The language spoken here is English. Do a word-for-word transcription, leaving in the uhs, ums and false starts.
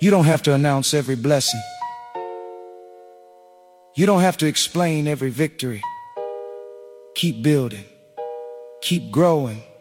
You don't have to announce every blessing. You don't have to explain every victory. Keep building. Keep growing.